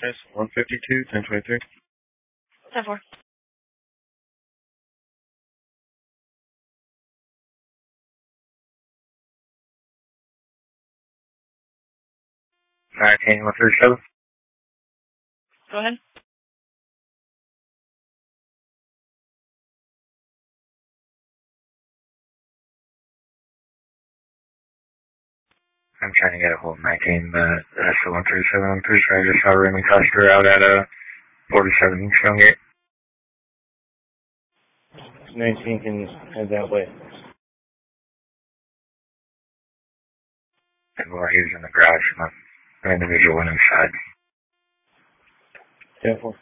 Yes, 152, 1023. 10-4. 19137. Go ahead. I'm trying to get a hold of 19, but that's the 137. I'm pretty sure I just saw Raymond Custer out at 47 Stonegate. 19 can head that way. Well, he was in the garage, but an individual went inside. 10-4.